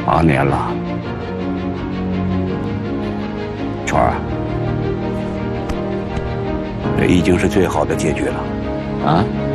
8年了，圈儿，这已经是最好的结局了，啊。